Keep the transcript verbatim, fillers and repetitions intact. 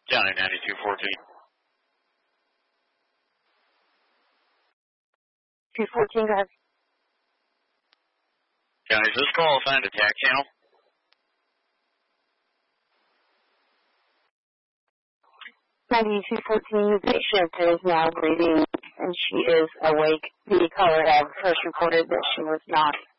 County ninety-two fourteen. two fourteen, go ahead. County, is this call assigned to tack channel? ninety-two fourteen, the patient is now breathing and she is awake. The caller had first reported that she was not